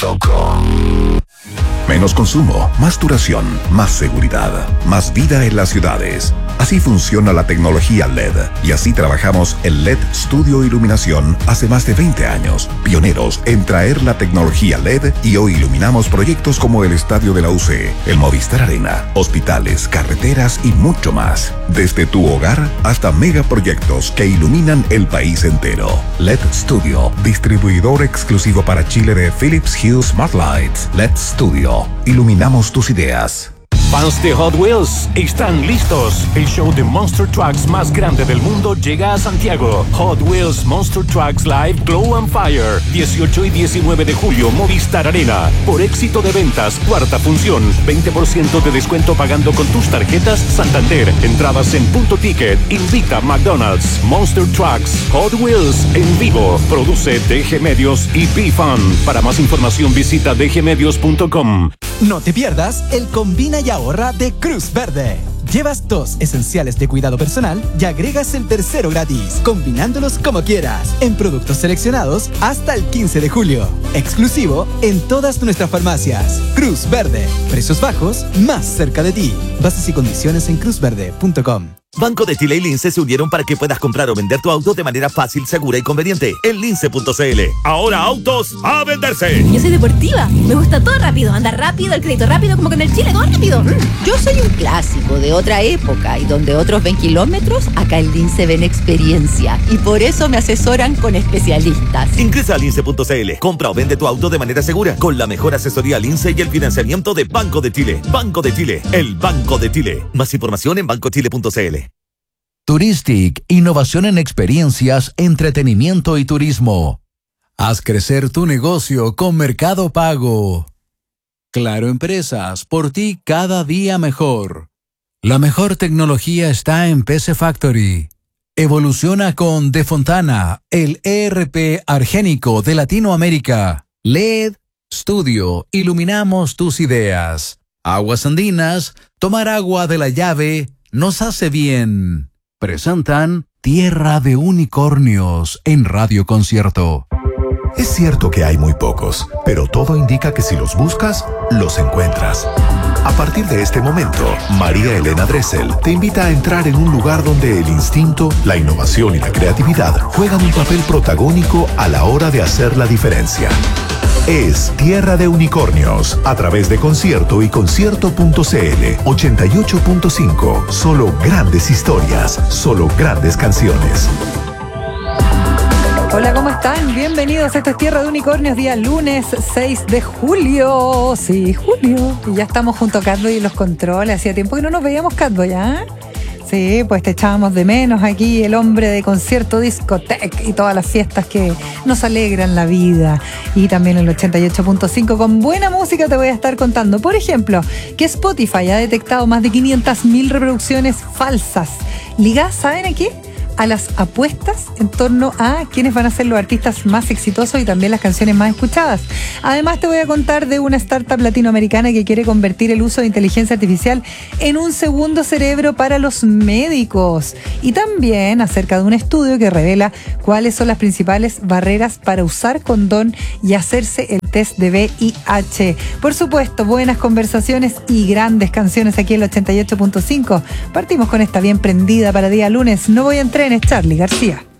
Menos consumo, más duración, más seguridad, más vida en las ciudades. Así funciona la tecnología LED y así trabajamos en LED Studio Iluminación hace más de 20 años. Pioneros en traer la tecnología LED y hoy iluminamos proyectos como el Estadio de la UC, el Movistar Arena, hospitales, carreteras y mucho más. Desde tu hogar hasta megaproyectos que iluminan el país entero. LED Studio, distribuidor exclusivo para Chile de Philips Hue Smart Lights. LED Studio. Iluminamos tus ideas. Fans de Hot Wheels están listos. El show de Monster Trucks más grande del mundo llega a Santiago. Hot Wheels Monster Trucks Live Glow and Fire. 18 y 19 de julio, Movistar Arena. Por éxito de ventas, cuarta función. 20% de descuento pagando con tus tarjetas Santander. Entradas en Punto Ticket. Invita McDonald's. Monster Trucks Hot Wheels en vivo. Produce DG Medios y B-Fun. Para más información visita dgmedios.com. No te pierdas el Combina y Ahorra de Cruz Verde. Llevas 2 esenciales de cuidado personal y agregas el tercero gratis, combinándolos como quieras, en productos seleccionados hasta el 15 de julio. Exclusivo en todas nuestras farmacias. Cruz Verde. Precios bajos, más cerca de ti. Bases y condiciones en cruzverde.com. Banco de Chile y Lince se unieron para que puedas comprar o vender tu auto de manera fácil, segura y conveniente en lince.cl. Ahora autos a venderse. Yo soy deportiva, me gusta todo rápido, andar rápido, el crédito rápido, como que en el Chile, todo rápido. Yo soy un clásico de otra época y donde otros ven kilómetros, acá en Lince ven experiencia y por eso me asesoran con especialistas. Ingresa a lince.cl, compra o vende tu auto de manera segura con la mejor asesoría Lince y el financiamiento de Banco de Chile. Banco de Chile, el Banco de Chile. Más información en bancochile.cl. Touristic, innovación en experiencias, entretenimiento y turismo. Haz crecer tu negocio con Mercado Pago. Claro Empresas, por ti cada día mejor. La mejor tecnología está en PC Factory. Evoluciona con De Fontana, el ERP argénico de Latinoamérica. LED Studio, iluminamos tus ideas. Aguas Andinas, tomar agua de la llave nos hace bien. Presentan Tierra de Unicornios en Radio Concierto. Es cierto que hay muy pocos, pero todo indica que si los buscas, los encuentras. A partir de este momento, María Elena Dressel te invita a entrar en un lugar donde el instinto, la innovación y la creatividad juegan un papel protagónico a la hora de hacer la diferencia. Es Tierra de Unicornios, a través de Concierto y Concierto.cl. 88.5. Solo grandes historias, solo grandes canciones. Hola, ¿cómo están? Bienvenidos. Esto es Tierra de Unicornios, día lunes 6 de julio. Sí, julio. Y ya estamos junto a Catboy y los controles. Hacía tiempo que no nos veíamos, Catboy, ¿ah? Sí, pues te echábamos de menos aquí, el hombre de Concierto Discotec y todas las fiestas que nos alegran la vida. Y también el 88.5 con buena música te voy a estar contando. Por ejemplo, que Spotify ha detectado más de 500.000 reproducciones falsas ligadas, ¿saben a qué? A las apuestas en torno a quiénes van a ser los artistas más exitosos y también las canciones más escuchadas. Además te voy a contar de una startup latinoamericana que quiere convertir el uso de inteligencia artificial en un segundo cerebro para los médicos. Y también acerca de un estudio que revela cuáles son las principales barreras para usar condón y hacerse el test de VIH. Por supuesto, buenas conversaciones y grandes canciones aquí en el 88.5. Partimos con esta bien prendida para día lunes. No voy a entrenar, es Charly García.